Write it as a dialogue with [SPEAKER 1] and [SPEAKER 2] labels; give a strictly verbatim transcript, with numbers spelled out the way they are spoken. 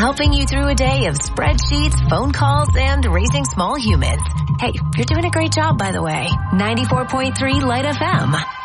[SPEAKER 1] helping you through a day of spreadsheets, phone calls, and raising small humans. Hey, you're doing a great job, by the way. ninety-four point three Light F M.